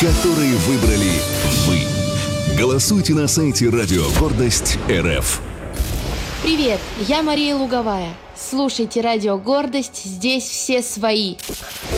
который выбрали вы. Голосуйте на сайте Радио Гордость РФ. Привет, я Мария Луговая. Слушайте Радио Гордость, здесь все свои.